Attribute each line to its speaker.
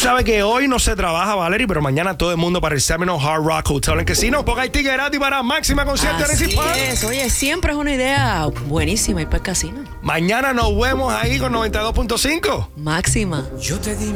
Speaker 1: sabes que hoy no se trabaja, Valerie, pero mañana todo el mundo para el Seminole Hard Rock Hotel en Casino, porque hay ticket gratis para Máxima Concierto
Speaker 2: Así
Speaker 1: Park.
Speaker 2: es. Oye, siempre es una idea buenísima ir para el casino.
Speaker 1: Mañana nos vemos ahí con 92.5.
Speaker 2: Máxima.
Speaker 3: Yo te di